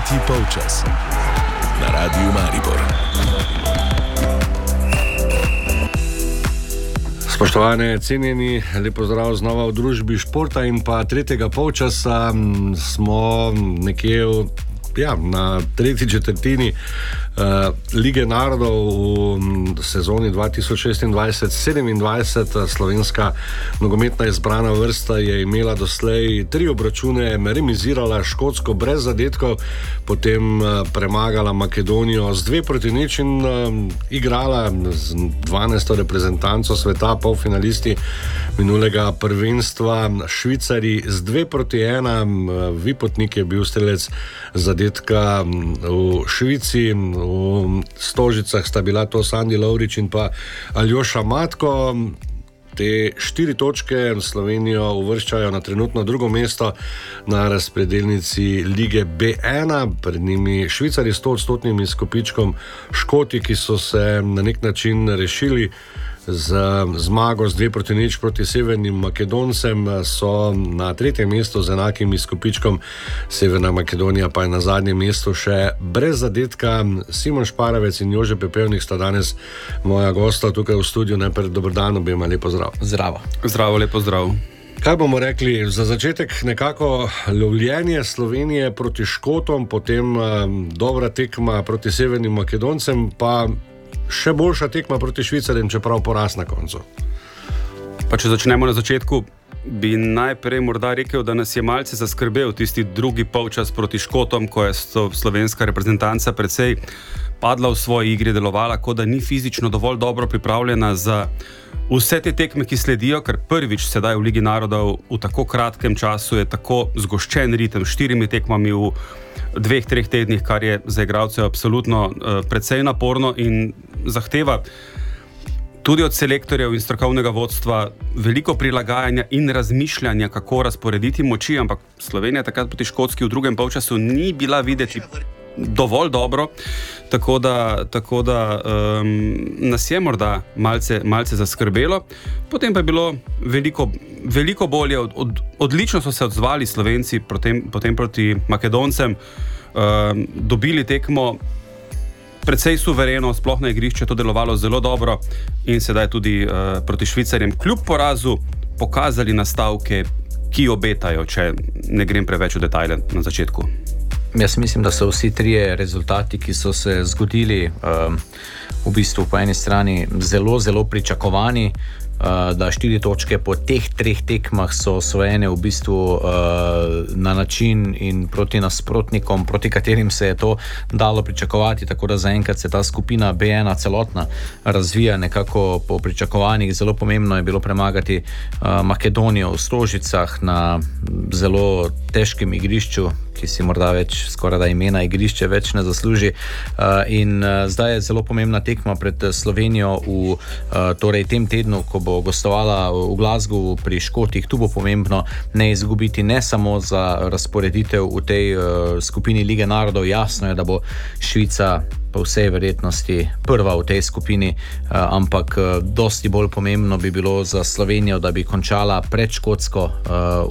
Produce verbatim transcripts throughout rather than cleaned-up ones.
Tretji polčas na Radiu Maribor. Spoštovane, cenjeni, lep pozdrav znova v družbi športa in pa tretjega polčasa. Smo nekje v, ja, na tretji četrtini uh, Lige narodov v sezoni dva tisoč šestindvajset sedemindvajset. Slovenska nogometna izbrana vrsta je imela doslej tri obračune, remizirala Škotsko brez zadetkov, potem uh, premagala Makedonijo z dve proti nič in uh, igrala z dvanajsto reprezentanco sveta, polfinalisti minulega prvenstva Švicari z dve proti ena. Uh, Vipotnik je bil strelec zadetka v Švici, v Stožicah sta bila to Sandi Lovrič in pa Aljoša Matko. Te štiri točke Slovenijo uvrščajo na trenutno drugo mesto na razpredelnici Lige B ena, pred njimi Švicari s sto odstotnim izkupičkom, Škoti, ki so se na nek način rešili z zmago z dve proti nič proti severnim Makedoncem, so na tretjem mestu z enakim izkupičkom, Severna Makedonija pa je na zadnjem mestu še brez zadetka. Simon Šparavec in Jože Pepevnik sta danes moja gosta tukaj v studiu. Najprej dober dan, obema lepo zdrav. Zdravo. Zdravo, lepo zdrav. Kaj bomo rekli, za začetek nekako lovljenje Slovenije proti Škotom, potem um, dobra tekma proti severnim Makedoncem, pa še boljša tekma proti Švicarjem, čeprav poraz na koncu. Pa če začnemo na začetku, bi najprej morda rekel, da nas je malce zaskrbel tisti drugi polčas proti Škotom, ko je slovenska reprezentanca precej padla v svoji igri, delovala, kot da ni fizično dovolj dobro pripravljena za vse te tekme, ki sledijo, ker prvič sedaj v Ligi narodov v tako kratkem času je tako zgoščen ritem, štirimi tekmami v dveh, treh tednih, kar je za igralce absolutno uh, precej naporno in zahteva tudi od selektorjev in strokovnega vodstva veliko prilagajanja in razmišljanja, kako razporediti moči, ampak Slovenija takrat proti Škotski v drugem polčasu ni bila videti dovolj dobro, tako da, tako da um, nas je morda malce, malce zaskrbelo. Potem pa je bilo veliko, veliko bolje, od, od, odlično so se odzvali Slovenci potem, potem proti Makedoncem, um, dobili tekmo precej suvereno, sploh na igrišče to delovalo zelo dobro in sedaj tudi uh, proti Švicarjem kljub porazu pokazali nastavke, ki obetajo, če ne grem preveč v detajle na začetku. Jaz mislim, da so vsi trije rezultati, ki so se zgodili, um, v bistvu po eni strani zelo, zelo pričakovani, uh, da štiri točke po teh treh tekmah so osvojene v bistvu uh, na način in proti nasprotnikom, proti katerim se je to dalo pričakovati, tako da zaenkrat se ta skupina B ena celotna razvija nekako po pričakovanjih. Zelo pomembno je bilo premagati uh, Makedonijo v Stožicah na zelo težkem igrišču, ki si morda več skoraj da imena igrišče več ne zasluži. Uh, in uh, zdaj je zelo pomembna tekma pred Slovenijo v uh, torej tem tednu, ko bo gostovala v Glasgowu pri Škotih. Tu bo pomembno ne izgubiti ne samo za razporeditev v tej uh, skupini Lige narodov. Jasno je, da bo Švica po vsej verjetnosti prva v tej skupini, uh, ampak uh, dosti bolj pomembno bi bilo za Slovenijo, da bi končala pred Škotsko uh,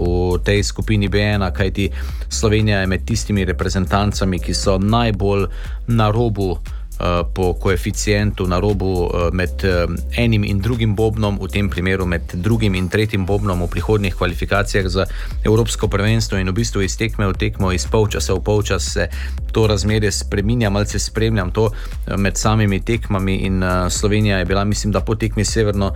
v tej skupini B ena, kajti Slovenija je med tistimi reprezentancami, ki so najbolj na robu po koeficientu, na robu med enim in drugim bobnom, v tem primeru med drugim in tretjim bobnom v prihodnjih kvalifikacijah za Evropsko prvenstvo in v bistvu iz tekme v tekmo, iz polčasa v polčas se to razmerje spreminja, malce spremljam to med samimi tekmami in Slovenija je bila, mislim, da po tekmi Severno,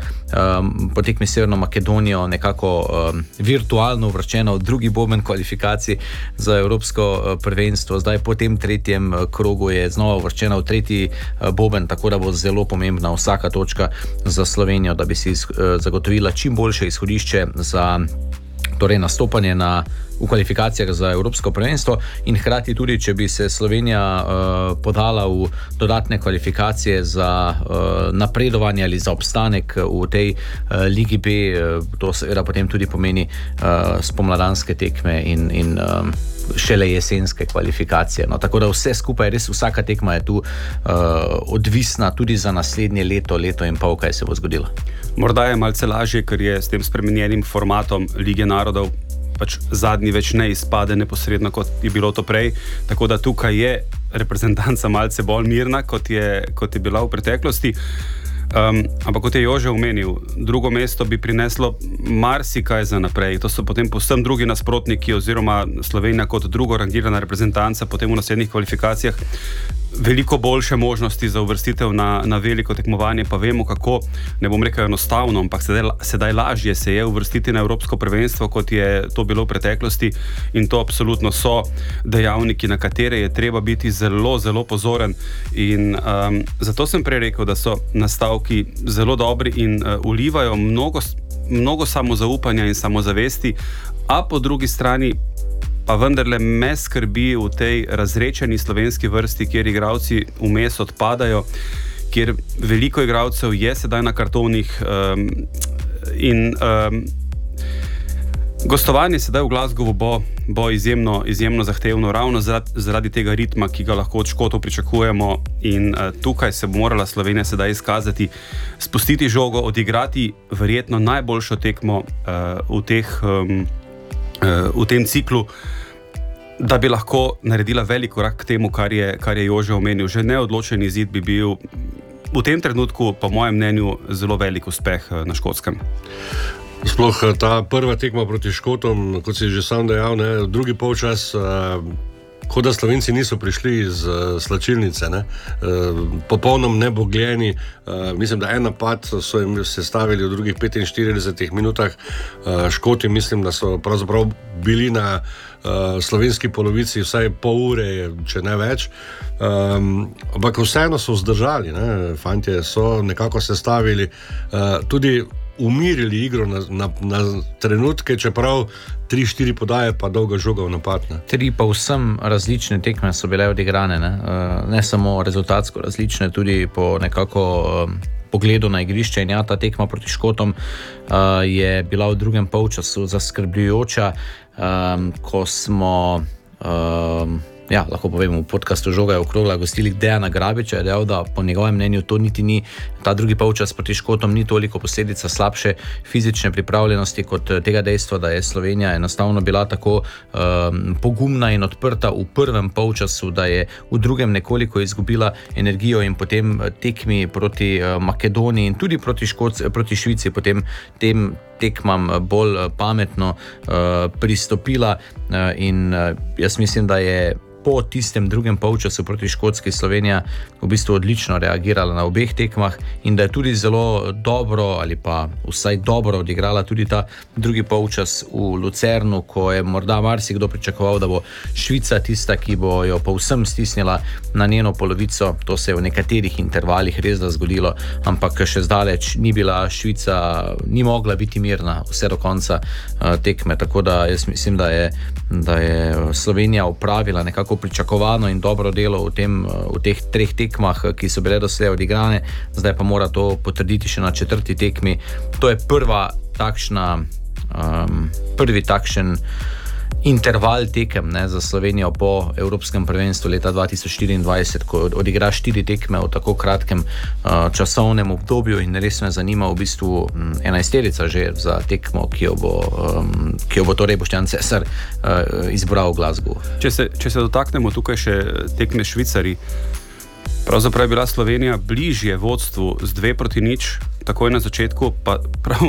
po tekmi Severno Makedonijo nekako virtualno uvrščena v drugi boben kvalifikacij za Evropsko prvenstvo. Zdaj po tem tretjem krogu je znova uvrščena v tretji boben, tako da bo zelo pomembna vsaka točka za Slovenijo, da bi si zagotovila čim boljše izhodišče za torej nastopanje na, v kvalifikacijah za Evropsko prvenstvo in hkrati tudi, če bi se Slovenija uh, podala v dodatne kvalifikacije za uh, napredovanje ali za obstanek v tej uh, Ligi B, uh, to seveda potem tudi pomeni uh, spomladanske tekme in, in um, šele jesenske kvalifikacije. No, tako da vse skupaj, res vsaka tekma je tu uh, odvisna tudi za naslednje leto, leto in pol, kaj se bo zgodilo. Morda je malce lažje, ker je s tem spremenjenim formatom Lige narodov pač zadnji več ne izpade neposredno, kot je bilo to prej. Tako da tukaj je reprezentanca malce bolj mirna, kot je, kot je bila v preteklosti. Um, ampak kot je Jože omenil, drugo mesto bi prineslo marsikaj za naprej. To so potem povsem drugi nasprotniki oziroma Slovenija kot drugo rangirana reprezentanca potem v naslednjih kvalifikacijah. Veliko boljše možnosti za uvrstitev na, na veliko tekmovanje, pa vemo kako, ne bom rekel enostavno, ampak sedaj, sedaj lažje se je uvrstiti na Evropsko prvenstvo, kot je to bilo v preteklosti, in to absolutno so dejavniki, na katere je treba biti zelo, zelo pozoren. In um, zato sem prej rekel, da so nastavki zelo dobri in uh, vlivajo mnogo, mnogo samozaupanja in samozavesti, a po drugi strani pa vendarle me skrbi v tej razrečeni slovenski vrsti, kjer igralci vmes odpadajo, kjer veliko igralcev je sedaj na kartonih um, in um, gostovanje sedaj v Glasgowu bo, bo izjemno, izjemno zahtevno, ravno zaradi, zaradi tega ritma, ki ga lahko od Škotov pričakujemo, in uh, tukaj se bo morala Slovenija sedaj izkazati, spustiti žogo, odigrati verjetno najboljšo tekmo uh, v teh um, v tem ciklu, da bi lahko naredila velik korak k temu, kar je, kar je Jože omenil. Že neodločen izid bi bil v tem trenutku, po mojem mnenju, zelo velik uspeh na Škotskem. Sploh ta prva tekma proti Škotom, kot si že sam dejal, ne, drugi polčas, kot da Slovenci niso prišli iz slačilnice, ne, popolnom nebogljeni. Mislim, da en napad so jim sestavili v drugih petinštiridesetih minutah. Škoti, mislim, da so pravzaprav bili na slovenski polovici vsaj pol ure, če ne več. Ampak vseeno so vzdržali, ne. Fantje so nekako sestavili, tudi umirili igro na, na, na trenutke, čeprav tri, štiri podaje pa dolga žoga v napad. Ne. Tri pa vsem različne tekme so bile odigrane, ne, ne samo rezultatsko različne, tudi po nekako pogledu na igrišče. In ja, ta tekma proti Škotom uh, je bila v drugem polčasu zaskrbljujoča, um, ko smo um, ja, lahko povem, v podcastu Žoga je okrogla gostili Dejana Grabiča, je dejal, da po njegovem mnenju to niti ni, ta drugi polčas proti Škotom ni toliko posledica slabše fizične pripravljenosti kot tega dejstva, da je Slovenija enostavno bila tako um, pogumna in odprta v prvem polčasu, da je v drugem nekoliko izgubila energijo in potem tekmi proti uh, Makedoniji in tudi proti, Škoc, proti Švici, potem tem tekmam bolj pametno uh, pristopila uh, in uh, jaz mislim, da je po tistem drugem polčasu proti Škotski Slovenija v bistvu odlično reagirala na obeh tekmah in da je tudi zelo dobro ali pa vsaj dobro odigrala tudi ta drugi polčas v Lucernu, ko je morda marsikdo pričakoval, da bo Švica tista, ki bo jo povsem stisnila na njeno polovico. To se je v nekaterih intervalih res da zgodilo, ampak še zdaleč ni bila Švica, ni mogla biti mirna vse do konca uh, tekme, tako da jaz mislim, da je, da je Slovenija upravila nekako pričakovano in dobro delo v, tem, v teh treh tekmah, ki so bile doslej odigrane. Zdaj pa mora to potrditi še na četrti tekmi. To je prva takšna, um, prvi takšen interval tekem, ne, za Slovenijo po Evropskem prvenstvu leta dva tisoč štiriindvajset, ko odigra štiri tekme v tako kratkem uh, časovnem obdobju, in res me zanima v bistvu um, enajsterica že za tekmo, ki jo bo, um, ki jo bo torej Boštjan Cesar uh, izbral v Glasgowu. Če se, če se dotaknemo tukaj še tekme Švicari, pravzaprav je bila Slovenija bližje vodstvu z dve proti nič, takoj na začetku, pa prav,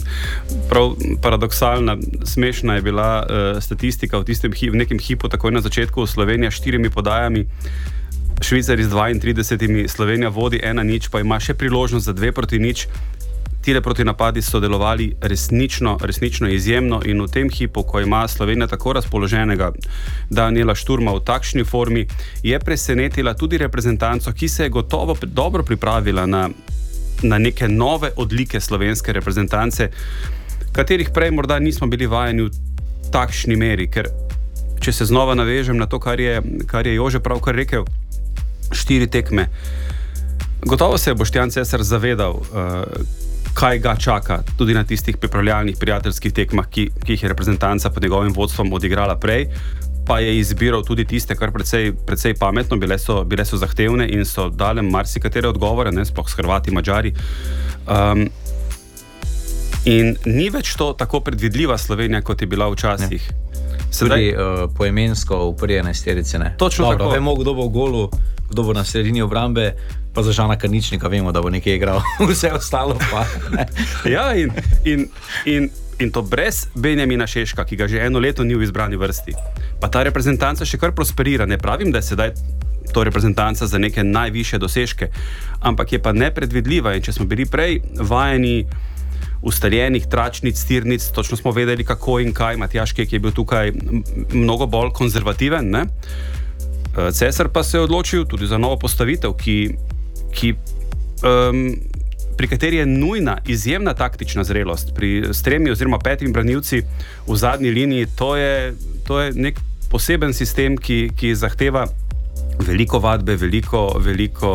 prav paradoksalna, smešna je bila uh, statistika v tistem v nekem hipu, takoj na začetku Slovenija s štirimi podajami, Švicari z dvaintridesetimi, Slovenija vodi ena nič, pa ima še priložnost za dve proti nič. Tile proti napadi so delovali resnično, resnično izjemno, in v tem hipu, ko ima Slovenija tako razpoloženega Daniela Šturma v takšni formi, je presenetila tudi reprezentanco, ki se je gotovo dobro pripravila na, na neke nove odlike slovenske reprezentance, katerih prej morda nismo bili vajeni v takšni meri, ker če se znova navežem na to, kar je, kar je Jože pravkar rekel, štiri tekme. Gotovo se je Boštjan Cesar zavedal, uh, kaj ga čaka tudi na tistih pripravljalnih prijateljskih tekmah, ki, ki jih je reprezentanca pod njegovim vodstvom odigrala prej, pa je izbiral tudi tiste, kar precej, precej pametno, bile so, bile so zahtevne in so dale marsikatere odgovore, ne, sploh s Hrvati, Mađari. Um, In ni več to tako predvidljiva Slovenija, kot je bila včasih. Sedaj, tudi uh, poemensko v prvi enajsterici. Točno Dobro, tako. Vemo, kdo bo v golu, kdo bo na sredini obrambe, pa za Žana Karničnika vemo, da bo nekje igral. Vse ostalo pa. Ja, in, in, in, in to brez Benjamina Šeška, ki ga že eno leto ni v izbrani vrsti. Pa ta reprezentanca še kar prosperira. Ne pravim, da je sedaj to reprezentanca za neke najvišje dosežke, ampak je pa nepredvidljiva. In če smo bili prej vajeni ustaljenih tračnic, tirnic, točno smo vedeli, kako in kaj. Matjaž Kek je bil tukaj mnogo bolj konzervativen, ne? Cesar pa se je odločil tudi za novo postavitev, ki, ki, um, pri kateri je nujna izjemna taktična zrelost. Pri s tremi oziroma petimi branilci v zadnji liniji, to je, to je nek poseben sistem, ki, ki zahteva veliko vadbe, veliko, veliko,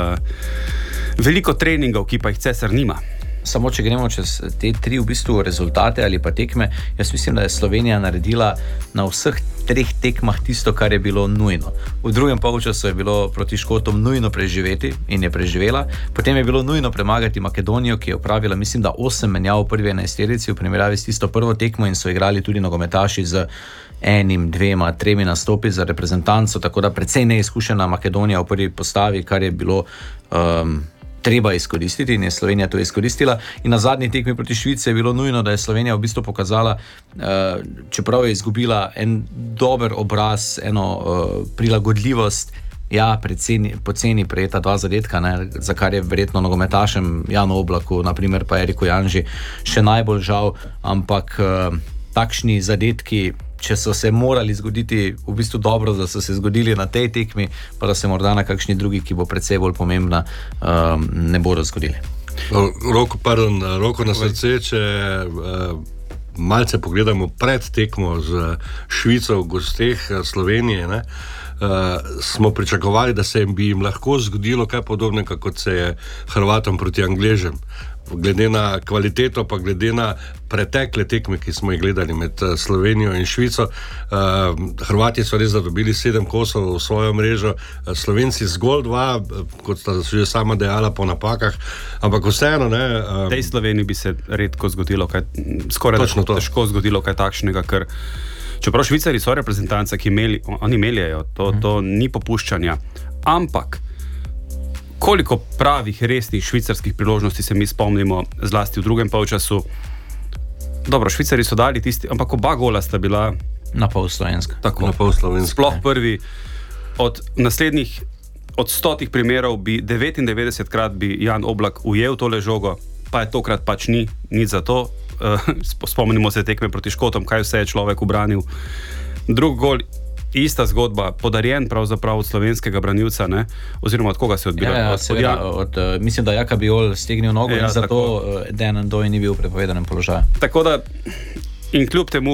uh, veliko treningov, ki pa jih Cesar nima. Samo če gremo čez te tri v bistvu rezultate ali pa tekme, jaz mislim, da je Slovenija naredila na vseh treh tekmah tisto, kar je bilo nujno. V drugem polčasu je bilo proti Škotom nujno preživeti in je preživela. Potem je bilo nujno premagati Makedonijo, ki je opravila, mislim, da osem menjav v prvi enajsterici v primerjavi s tisto prvo tekmo in so igrali tudi nogometaši z enim, dvema, tremi nastopi za reprezentanco, tako da precej neizkušena Makedonija v prvi postavi, kar je bilo um, treba izkoristiti in je Slovenija to izkoristila. In na zadnji tekmi proti Švici je bilo nujno, da je Slovenija v bistvu pokazala, uh, čeprav je izgubila en dober obraz, eno uh, prilagodljivost, ja, poceni, poceni prejeta dva zadetka, ne, za kar je verjetno nogometašem Janu Oblaku, naprimer pa Eriku Janži še najbolj žal, ampak uh, takšni zadetki, če so se morali zgoditi, v bistvu dobro, da so se zgodili na tej tekmi, pa da se morda na kakšni drugi, ki bo precej bolj pomembna, um, ne bodo zgodili. Roko, pardon, roko na srce, če uh, malce pogledamo pred tekmo z Švico v gosteh Slovenije, ne, uh, smo pričakovali, da se bi jim lahko zgodilo kaj podobnega, kot se je Hrvatom proti Angležem. Glede na kvaliteto, pa glede na pretekle tekme, ki smo jih gledali med Slovenijo in Švico. Uh, Hrvati so res dobili sedem kosov v svojo mrežo, Slovenci zgolj dva, kot sta že sama dejala, po napakah, ampak vseeno, ne. Um, tej Sloveniji bi se redko zgodilo, kaj, skoraj da težko zgodilo kaj takšnega, ker čeprav Švicari so reprezentanca, ki imeli, oni meljajo, to, to ni popuščanja, ampak koliko pravih, resnih švicarskih priložnosti se mi spomnimo, zlasti v drugem polčasu. Dobro, Švicari so dali tisti, ampak oba gola sta bila na pol slovenska. Tako, na pol slovenska. Sploh prvi. Od naslednjih, od stotih primerov bi devetindevetdesetkrat bi Jan Oblak ujel tole žogo, pa je tokrat pač ni, nič za to. Spomnimo se tekme proti Škotom, kaj vse je človek ubranil. Drug gol, ista zgodba, podarjen pravzaprav od slovenskega branilca, ne? Oziroma od koga se odbira? Ja, ja, seveda, od, od, mislim, da Jaka Bijol stegnil nogo ja, in zato Dejan Doj ni bil v prepovedanem položaju. Tako da, in kljub temu,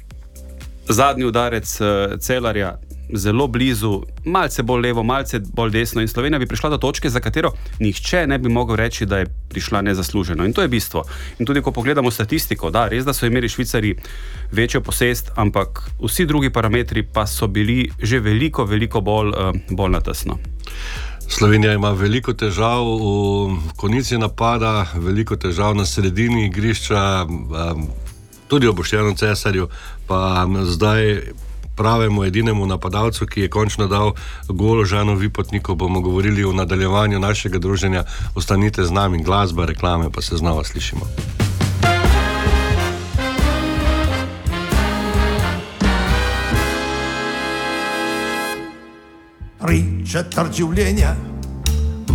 zadnji udarec uh, Celarja zelo blizu, malce bolj levo, malce bolj desno in Slovenija bi prišla do točke, za katero nihče ne bi mogel reči, da je prišla nezasluženo. In to je bistvo. In tudi, ko pogledamo statistiko, da, res, da so imeli Švicari večjo posest, ampak vsi drugi parametri pa so bili že veliko, veliko bolj, uh, bolj natesno. Slovenija ima veliko težav v konici napada, veliko težav na sredini igrišča, um, tudi o Boštjanu Cesarju, pa zdaj pravemu edinemu napadalcu, ki je končno dal gol Žanu Vipotniku, bomo govorili o nadaljevanju našega druženja. Ostanite z nami, glasba, reklame, pa se znova slišimo. Три четверть življenja